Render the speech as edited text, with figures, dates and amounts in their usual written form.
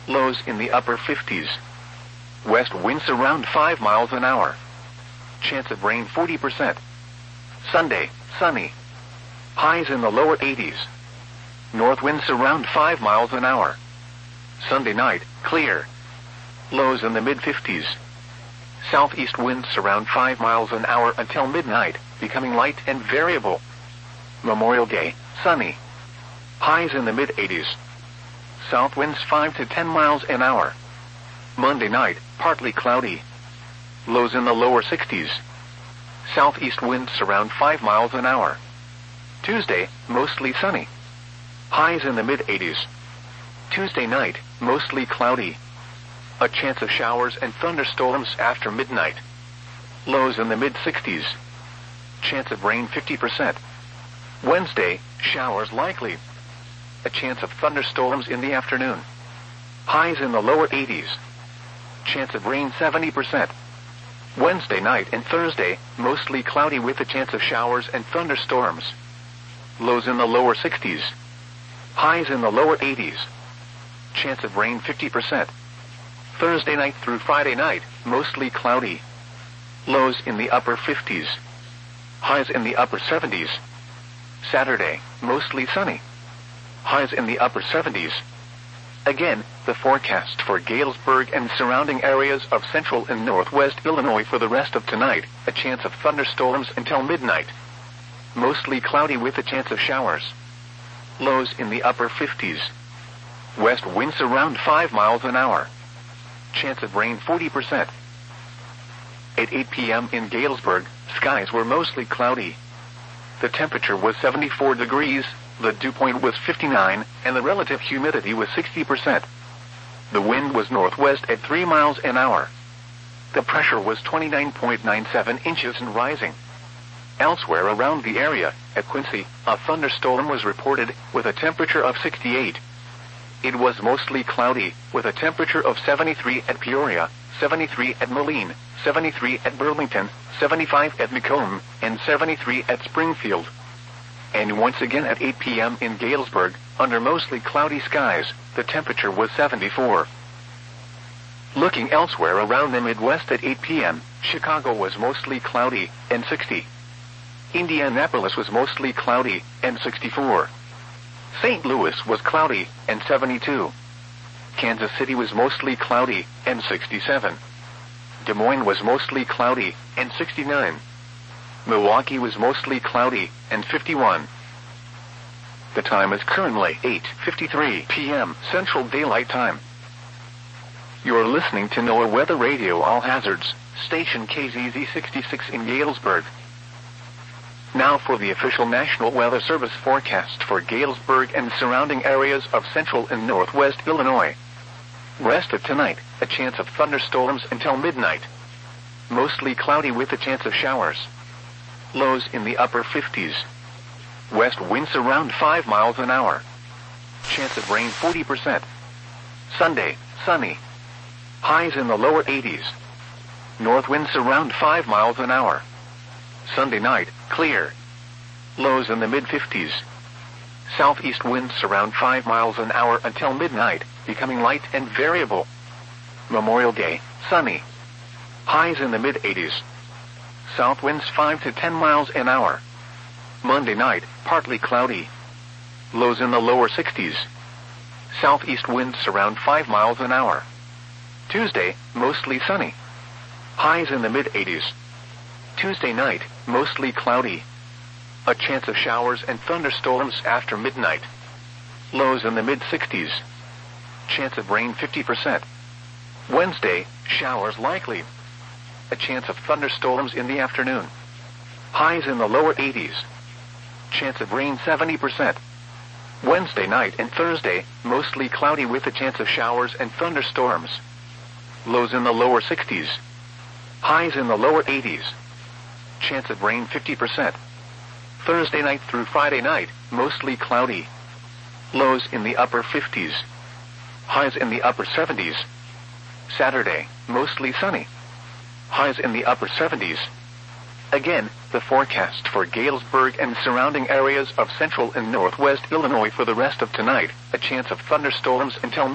Lows in the upper 50s. West winds around 5 miles an hour. Chance of rain 40%. Sunday, sunny. Highs in the lower 80s. North winds around 5 miles an hour. Sunday night, clear. Lows in the mid-50s. Southeast winds around 5 miles an hour until midnight, becoming light and variable. Memorial Day, sunny. Highs in the mid-80s. South winds 5 to 10 miles an hour. Monday night, partly cloudy. Lows in the lower 60s. Southeast winds around 5 miles an hour. Tuesday, mostly sunny. Highs in the mid-80s. Tuesday night, mostly cloudy. A chance of showers and thunderstorms after midnight. Lows in the mid-60s. Chance of rain 50%. Wednesday, showers likely. A chance of thunderstorms in the afternoon. Highs in the lower 80s. Chance of rain 70%. Wednesday night and Thursday, mostly cloudy with a chance of showers and thunderstorms. Lows in the lower 60s. Highs in the lower 80s. Chance of rain 50%. Thursday night through Friday night, mostly cloudy. Lows in the upper 50s. Highs in the upper 70s. Saturday, mostly sunny. Highs in the upper 70s. Again, the forecast for Galesburg and surrounding areas of central and northwest Illinois for the rest of tonight, a chance of thunderstorms until midnight. Mostly cloudy with a chance of showers. Lows in the upper 50s. West winds around 5 miles an hour. Chance of rain 40%. At 8 p.m. in Galesburg, skies were mostly cloudy. The temperature was 74 degrees, the dew point was 59, and the relative humidity was 60%. The wind was northwest at 3 miles an hour. The pressure was 29.97 inches and rising. Elsewhere around the area, at Quincy, a thunderstorm was reported with a temperature of 68. It was mostly cloudy, with a temperature of 73 at Peoria, 73 at Moline, 73 at Burlington, 75 at Macomb, and 73 at Springfield. And once again at 8 p.m. in Galesburg, under mostly cloudy skies, the temperature was 74. Looking elsewhere around the Midwest at 8 p.m., Chicago was mostly cloudy, and 60. Indianapolis was mostly cloudy, and 64. St. Louis was cloudy, and 72. Kansas City was mostly cloudy, and 67. Des Moines was mostly cloudy, and 69. Milwaukee was mostly cloudy, and 51. The time is currently 8:53 p.m. Central Daylight Time. You're listening to NOAA Weather Radio All Hazards, station KZZ 66 in Galesburg. Now for the official National Weather Service forecast for Galesburg and surrounding areas of central and northwest Illinois. Rest of tonight, a chance of thunderstorms until midnight. Mostly cloudy with a chance of showers. Lows in the upper 50s. West winds around 5 miles an hour. Chance of rain 40%. Sunday, sunny. Highs in the lower 80s. North winds around 5 miles an hour. Sunday night, clear. Lows in the mid-50s. Southeast winds around 5 miles an hour until midnight, becoming light and variable. Memorial Day, sunny. Highs in the mid-80s. South winds 5 to 10 miles an hour. Monday night, partly cloudy. Lows in the lower 60s. Southeast winds around 5 miles an hour. Tuesday, mostly sunny. Highs in the mid-80s. Tuesday night, mostly cloudy. A chance of showers and thunderstorms after midnight. Lows in the mid-60s. Chance of rain 50%. Wednesday, showers likely. A chance of thunderstorms in the afternoon. Highs in the lower 80s. Chance of rain 70%. Wednesday night and Thursday, mostly cloudy with a chance of showers and thunderstorms. Lows in the lower 60s. Highs in the lower 80s. Chance of rain 50%. Thursday night through Friday night, mostly cloudy. Lows in the upper 50s. Highs in the upper 70s. Saturday, mostly sunny. Highs in the upper 70s. Again, the forecast for Galesburg and surrounding areas of central and northwest Illinois for the rest of tonight, a chance of thunderstorms until